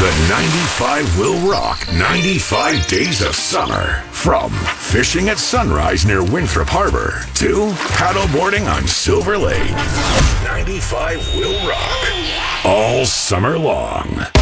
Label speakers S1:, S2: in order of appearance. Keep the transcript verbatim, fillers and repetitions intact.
S1: The ninety-five will rock ninety-five days of summer. From fishing at sunrise near Winthrop Harbor to paddleboarding on Silver Lake. ninety-five will rock all summer long.